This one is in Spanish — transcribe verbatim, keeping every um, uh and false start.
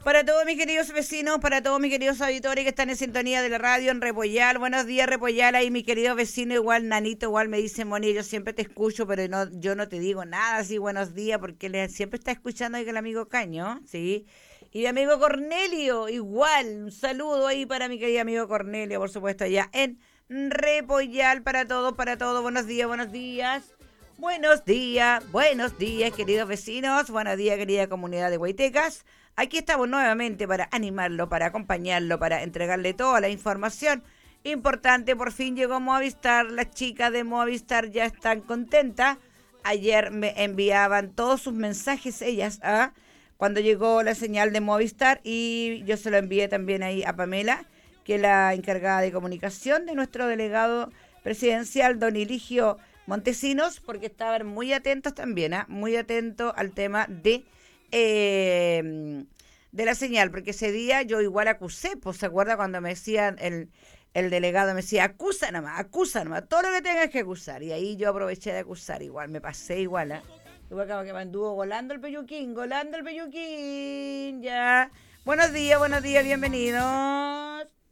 Para todos mis queridos vecinos, para todos mis queridos auditores que están en sintonía de la radio en Repollal. Buenos días, Repollal. Ahí mi querido vecino, igual Nanito, igual me dice, Moni, yo siempre te escucho, pero no, yo no te digo nada así, buenos días, porque él siempre está escuchando ahí con el amigo Caño, ¿sí? Y mi amigo Cornelio, igual. Un saludo ahí para mi querido amigo Cornelio, por supuesto, allá en Repollal. Para todos, para todos. Buenos días, buenos días. Buenos días, buenos días, queridos vecinos. Buenos días, querida comunidad de Huaytecas. Aquí estamos nuevamente para animarlo, para acompañarlo, para entregarle toda la información importante. Por fin llegó Movistar, las chicas de Movistar ya están contentas. Ayer me enviaban todos sus mensajes ellas a cuando llegó la señal de Movistar y yo se lo envié también ahí a Pamela, que es la encargada de comunicación de nuestro delegado presidencial, don Eligio Montesinos, porque estaban muy atentos también, ¿eh? muy atentos al tema de... Eh, de la señal, porque ese día yo igual acusé, pues se acuerda cuando me decían, el, el delegado me decía, acusa nomás, acusa nomás, todo lo que tengas que acusar, y ahí yo aproveché de acusar, igual, me pasé igual, ¿eh? Igual como que me anduvo volando el peyuquín, volando el peyuquín, ya. Buenos días, buenos días, bienvenidos.